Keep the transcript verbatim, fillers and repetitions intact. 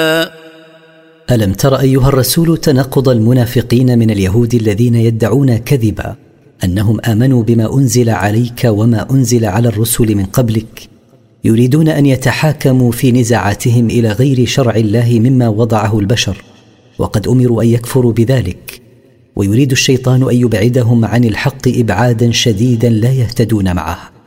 ألم تر أيها الرسول تناقض المنافقين من اليهود الذين يدعون كذبا أنهم آمنوا بما أنزل عليك وما أنزل على الرسل من قبلك، يريدون أن يتحاكموا في نزاعاتهم إلى غير شرع الله مما وضعه البشر، وقد أمروا أن يكفروا بذلك، ويريد الشيطان أن يبعدهم عن الحق إبعادا شديدا لا يهتدون معه.